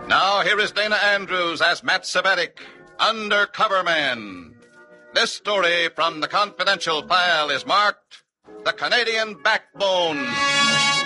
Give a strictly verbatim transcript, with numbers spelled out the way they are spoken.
Now, here is Dana Andrews as Matt Savetic, Undercover Man. This story from the confidential file is marked The Canadian Backbone.